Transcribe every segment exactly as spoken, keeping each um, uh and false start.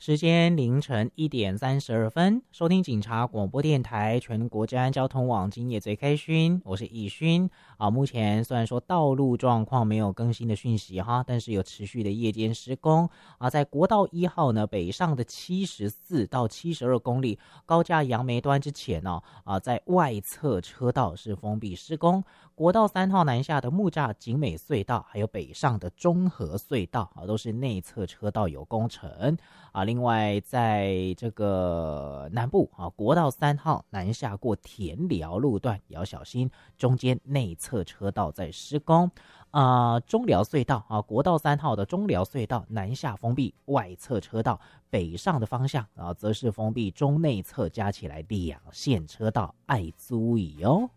时间凌晨一点三十二分，收听警察广播电台全国治安交通网今夜最开讯，我是易勋啊。目前虽然说道路状况没有更新的讯息哈，但是有持续的夜间施工啊。在国道一号呢北上的七十四到七十二公里高架杨梅端之前呢 啊, 啊，在外侧车道是封闭施工。国道三号南下的木栅景美隧道，还有北上的中和隧道啊，都是内侧车道有工程啊。另外，在这个南部啊，国道三号南下过田寮路段也要小心，中间内侧车道在施工。啊，中寮隧道啊，国道三号的中寮隧道南下封闭外侧车道，北上的方向啊，则是封闭中内侧，加起来两线车道，爱注意哦。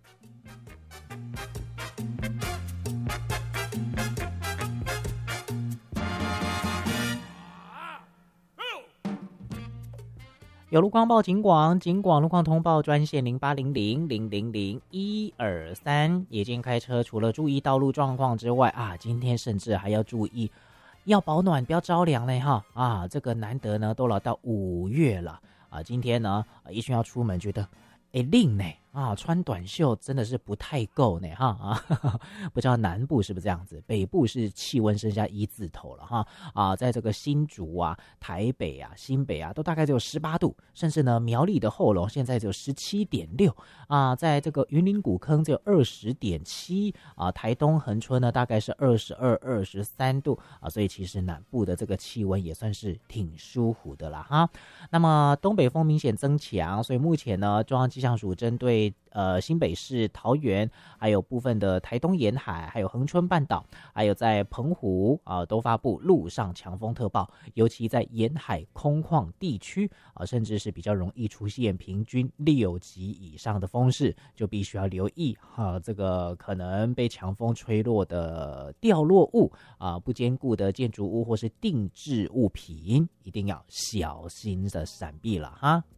有路况报警广，警广路况通报专线零八零零零零零一二三。夜间开车除了注意道路状况之外啊，今天甚至还要注意要保暖，不要着凉嘞哈啊！这个难得呢，都来到五月了啊，今天呢，一群要出门觉得哎冷呢啊，穿短袖真的是不太够呢哈啊，呵呵，不知道南部是不是这样子，北部是气温剩下一字头了哈啊，在这个新竹啊、台北啊、新北啊，都大概只有十八度，甚至呢苗栗的后龙现在只有十七点六啊，在这个云林古坑只有二十点七啊，台东恒春呢大概是二十二、二十三度啊，所以其实南部的这个气温也算是挺舒服的啦哈。那么东北风明显增强，所以目前呢中央气象署针对呃，新北市、桃园，还有部分的台东沿海，还有恒春半岛，还有在澎湖啊、呃，都发布陆上强风特报，尤其在沿海空旷地区啊、呃，甚至是比较容易出现平均六级以上的风势，就必须要留意哈、啊，这个可能被强风吹落的掉落物啊，不坚固的建筑物或是定制物品，一定要小心的闪避了哈。